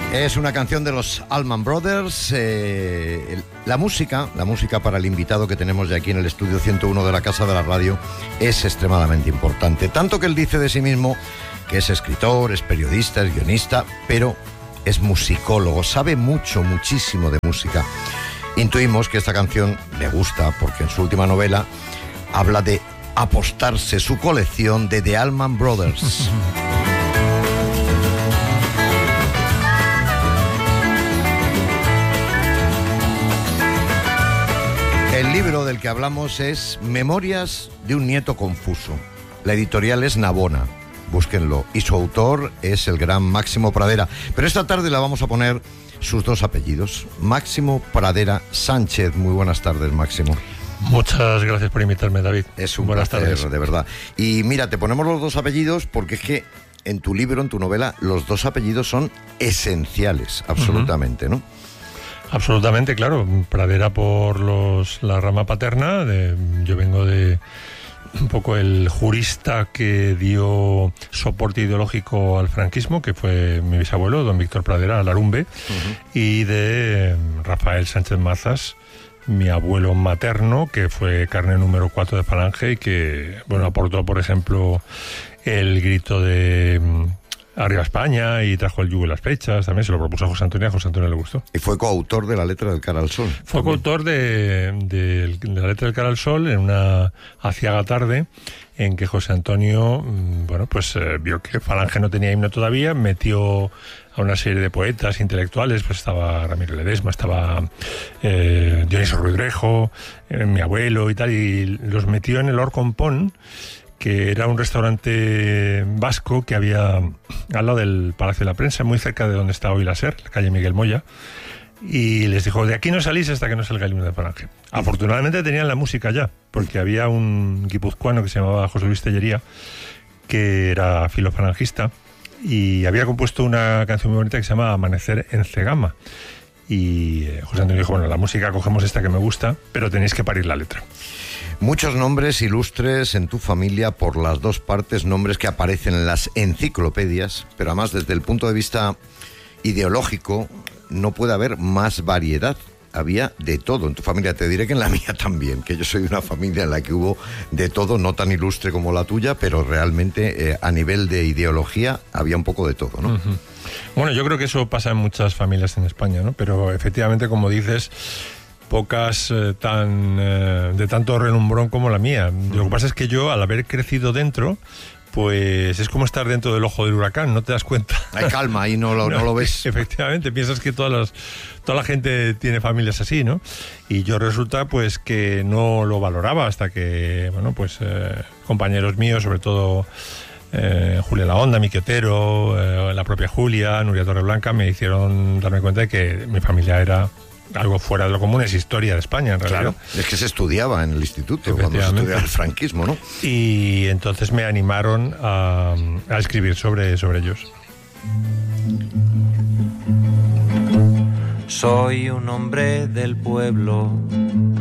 Es una canción de los Allman Brothers. La música para el invitado que tenemos de aquí en el estudio 101 de la Casa de la Radio es extremadamente importante. Tanto que él dice de sí mismo que es escritor, es periodista, es guionista, pero es musicólogo, sabe muchísimo de música. Intuimos que esta canción le gusta porque en su última novela habla de apostarse su colección de The Allman Brothers. El libro del que hablamos es Memorias de un nieto confuso. La editorial es Navona, búsquenlo. Y su autor es el gran Máximo Pradera. Pero esta tarde le vamos a poner sus dos apellidos. Máximo Pradera Sánchez. Muy buenas tardes, Máximo. Muchas gracias por invitarme, David. Es un placer, de verdad. Y mira, te ponemos los dos apellidos porque es que en tu libro, en tu novela, los dos apellidos son esenciales, absolutamente, ¿no? Absolutamente, claro. Pradera por la rama paterna. Yo vengo de un poco el jurista que dio soporte ideológico al franquismo, que fue mi bisabuelo, don Víctor Pradera Larumbe, y de Rafael Sánchez Mazas, mi abuelo materno, que fue carne número 4 de Falange y que, bueno, aportó, por ejemplo, el grito de Arriba España y trajo el yugo y las flechas. También se lo propuso a José Antonio le gustó. Y fue coautor de la letra del Cara al Sol. Fue coautor de la letra del Cara al Sol en una aciaga tarde en que José Antonio, vio que Falange no tenía himno todavía, metió a una serie de poetas intelectuales, pues estaba Ramiro Ledesma, estaba Dionisio Ruidrejo, mi abuelo y tal, y los metió en el Orcompón, que era un restaurante vasco que había al lado del Palacio de la Prensa, muy cerca de donde está hoy la SER, la calle Miguel Moya, y les dijo, de aquí no salís hasta que no salga el himno de Falange. Afortunadamente tenían la música ya, porque había un guipuzcoano que se llamaba José Luis Tellería, que era filofalangista, y había compuesto una canción muy bonita que se llama Amanecer en Cegama. Y José Antonio dijo, bueno, la música cogemos esta que me gusta, pero tenéis que parir la letra. Muchos nombres ilustres en tu familia por las dos partes, nombres que aparecen en las enciclopedias, pero además desde el punto de vista ideológico no puede haber más variedad. Había de todo en tu familia, te diré que en la mía también, que yo soy de una familia en la que hubo de todo, no tan ilustre como la tuya, pero realmente a nivel de ideología había un poco de todo, ¿no? Uh-huh. Bueno, yo creo que eso pasa en muchas familias en España, ¿no? Pero efectivamente, como dices, pocas de tanto relumbrón como la mía. Lo que pasa es que yo, al haber crecido dentro, pues es como estar dentro del ojo del huracán, no te das cuenta. Hay calma, ahí no lo ves. Efectivamente, piensas que toda la gente tiene familias así, ¿no? Y yo resulta pues que no lo valoraba hasta que, compañeros míos, sobre todo Julia La Honda, Miki Otero, la propia Julia, Nuria Torreblanca, me hicieron darme cuenta de que mi familia era algo fuera de lo común, es historia de España, en realidad. Claro, es que se estudiaba en el instituto cuando se estudiaba el franquismo, ¿no? Y entonces me animaron a escribir sobre ellos. Soy un hombre del pueblo